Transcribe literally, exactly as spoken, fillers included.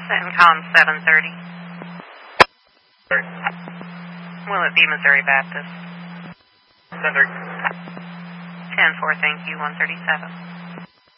CENTCOM seven thirty. Will it be Missouri Baptist? Center. ten four, thank you, one thirty-seven.